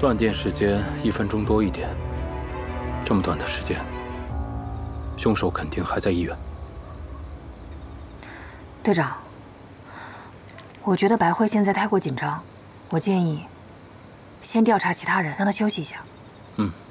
断电时间1分钟多一点，这么短的时间，凶手肯定还在医院。 队长，我觉得白慧现在太过紧张，我建议先调查其他人，让她休息一下。 嗯。